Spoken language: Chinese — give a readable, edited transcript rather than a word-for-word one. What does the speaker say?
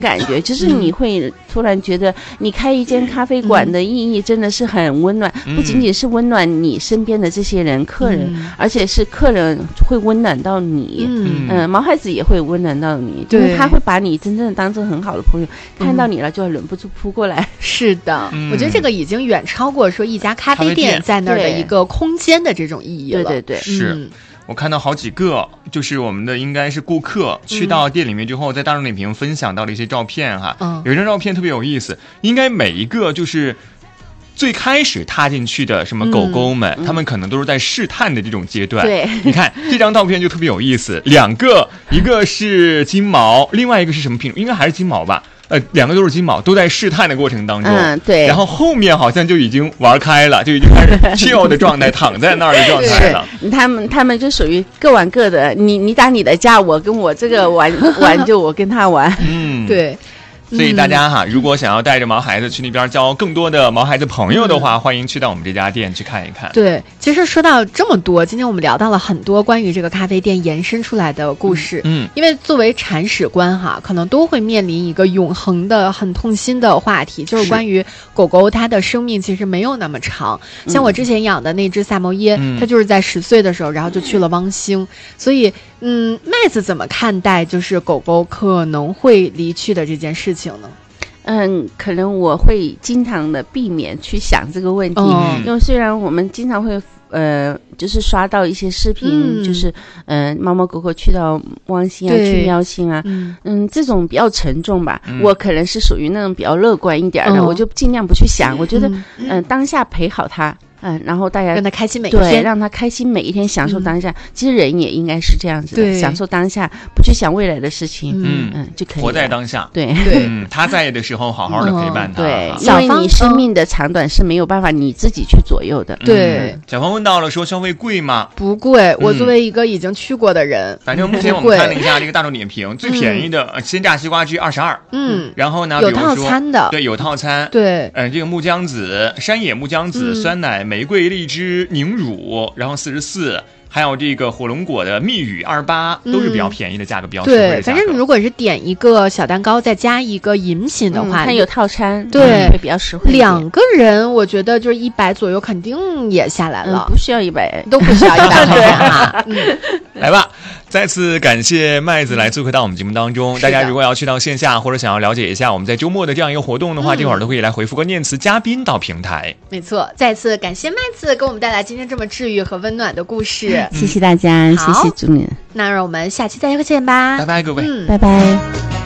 感觉，就是你会突然觉得你开一间咖啡馆的意义真的是很温暖，不仅仅是温暖你身边的这些人客人，而且是客人会温暖到你，毛孩子也会温暖到你，因为他会把你真正的当成很好的朋友，看到你了就忍不住扑过来。 是的，我觉得这个已经远超过说一家咖啡店在那儿的一个空间的这种意义了。 对对对， 是。我看到好几个，就是我们的应该是顾客去到店里面之后，在大众点评分享到了一些照片哈，有一张照片特别有意思，应该每一个就是最开始踏进去的什么狗狗们，他们可能都是在试探的这种阶段。 对， 你看这张照片就特别有意思，两个，一个是金毛，另外一个是什么品种？应该还是金毛吧。两个都是金毛，都在试探的过程当中， 对。 然后后面好像就已经玩开了，就已经开始 chill 的状态，躺在那儿的状态了。 他们就属于各玩各的，你打你的架，我跟我这个玩就我跟他玩。 对。 所以大家哈，如果想要带着毛孩子去那边交更多的毛孩子朋友的话，欢迎去到我们这家店去看一看。 对，其实说到这么多，今天我们聊到了很多关于这个咖啡店延伸出来的故事。因为作为铲屎官哈，可能都会面临一个永恒的、很痛心的话题，就是关于狗狗它的生命其实没有那么长。像我之前养的那只萨摩耶，它就是在10岁的时候，然后就去了汪星。所以，麦子怎么看待就是狗狗可能会离去的这件事情呢？ 可能我会经常的避免去想这个问题，因为虽然我们经常会就是刷到一些视频，就是猫猫狗狗去到汪星啊，去喵星啊，这种比较沉重吧。我可能是属于那种比较乐观一点的，我就尽量不去想。我觉得当下陪好它。然后大家让他开心每一天， 对，让他开心每一天，享受当下。其实人也应该是这样子的，享受当下，不去想未来的事情，就可以活在当下。 对， 他在的时候好好的陪伴他。 对，因为你生命的长短是没有办法你自己去左右的。 对， 小芳问到了说消费贵吗？ 不贵，我作为一个已经去过的人， 反正目前我们看了一下这个大众点评，最便宜的鲜榨西瓜汁22，然后呢， 有套餐的， 对，有套餐， 对， 这个木姜子、山野木姜子、酸奶、玫瑰荔枝凝乳，然后44，还有这个火龙果的蜜语28，都是比较便宜的价格，比较实惠的价格。 对，反正如果是点一个小蛋糕再加一个饮品的话， 它有套餐， 对， 会比较实惠。 2个人我觉得就是100左右，肯定也下来了， 不需要100， 都不需要100 对啊。 来吧，再次感谢麦子来做客到我们节目当中。大家如果要去到线下或者想要了解一下我们在周末的这样一个活动的话，这会儿都可以来回复关键词嘉宾到平台。 没错，再次感谢麦子给我们带来今天这么治愈和温暖的故事。 谢谢大家，谢谢主持人。 那让我们下期再见吧， 拜拜各位， 拜拜。